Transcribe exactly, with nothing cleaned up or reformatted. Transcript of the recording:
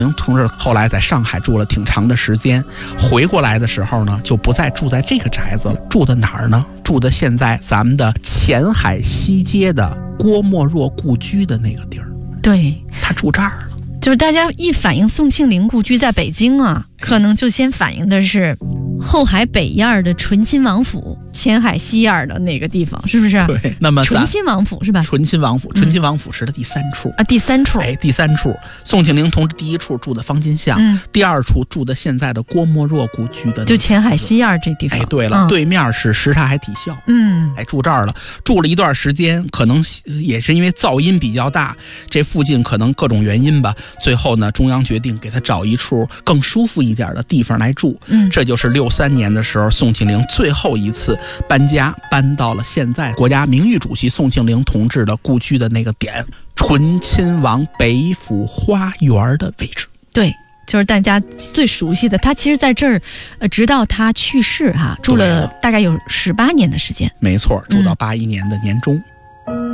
同志后来在上海住了挺长的时间，回过来的时候呢，就不再住在这个宅子了，住的哪儿呢？住的现在咱们的前海西街的郭沫若故居的那个地儿。 对， 他住这儿了。 就是大家一反映宋庆龄故居在北京啊，可能就先反映的是后海北沿的醇亲王府，前海西沿的那个地方，是不是？ 对，那么醇亲王府是吧？ 醇亲王府，醇亲王府是他第三处、 嗯、啊，第三处。 哎，第三处，宋庆龄同志第一处住的方金巷、嗯，第二处住的现在的郭沫若故居的， 就前海西沿这地方。 哎，对了、嗯，对面是什刹海体校。 嗯， 哎，住这儿了，住了一段时间，可能也是因为噪音比较大，这附近可能各种原因吧。最后呢，中央决定给他找一处更舒服一点的地方来住。嗯，这就是六三年的时候，宋庆龄最后一次搬家，搬到了现在国家名誉主席宋庆龄同志的故居的那个点——醇亲王北府花园的位置。 对。就是大家最熟悉的，他其实在这儿，呃，直到他去世哈、啊，住了大概有十八年的时间。 没错，住到八一年的年中。嗯